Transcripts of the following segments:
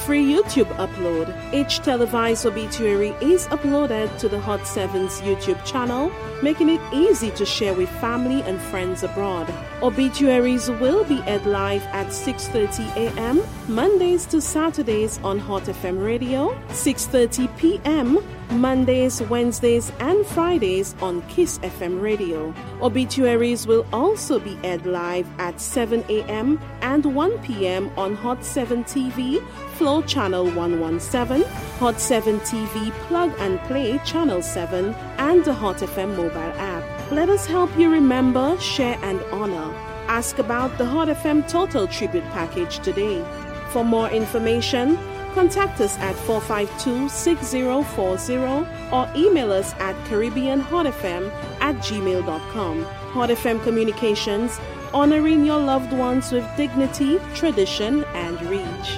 free YouTube upload. Each televised obituary is uploaded to the Hot 7's YouTube channel, making it easy to share with family and friends abroad. Obituaries will be aired live at 6:30 a.m. Mondays to Saturdays on Hot FM Radio, 6:30 p.m. Mondays, Wednesdays, and Fridays on Kiss FM Radio. Obituaries will also be aired live at 7 a.m. and 1 p.m. on Hot 7 TV, Flow Channel 117, Hot 7 TV Plug and Play Channel 7, and the Hot FM mobile app. Let us help you remember, share, and honor. Ask about the Hot FM Total Tribute Package today. For more information, contact us at 452-6040 or email us at caribbeanhotfm@gmail.com. Hot FM Communications, honoring your loved ones with dignity, tradition, and reach.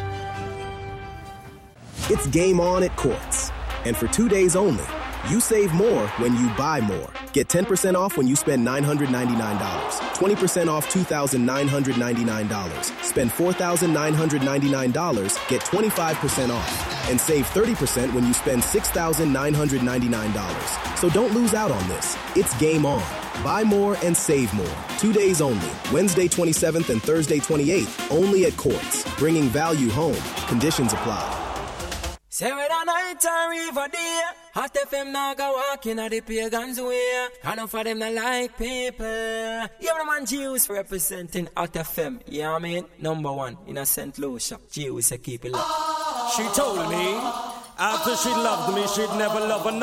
It's game on at Quartz. And for 2 days only, you save more when you buy more. Get 10% off when you spend $999. 20% off $2,999. Spend $4,999, get 25% off. And save 30% when you spend $6,999. So don't lose out on this. It's game on. Buy more and save more. 2 days only. Wednesday 27th and Thursday 28th. Only at Quartz. Bringing value home. Conditions apply. Say whether night or river day, Hot FM now go walking at the pagans way. Enough for them not like people. Every man Jews representing Hot FM. You know what I mean? Number one in a St. Lucia. Jews say keep it locked. She told me after she loved me, she'd never love another.